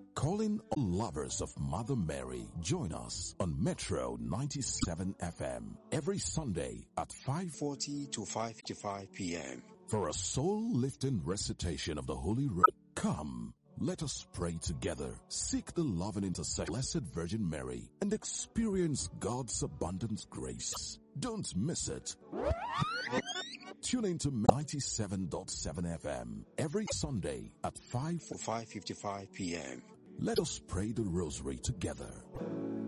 calling all lovers of Mother Mary. Join us on Metro 97 FM every Sunday at 5:40 to 5:55 p.m. for a soul-lifting recitation of the Holy Word. Come, let us pray together, seek the love and intercession of Blessed Virgin Mary, and experience God's abundant grace. Don't miss it. Tune into 97.7 FM every Sunday at 5 to 5:55 p.m. Let us pray the rosary together.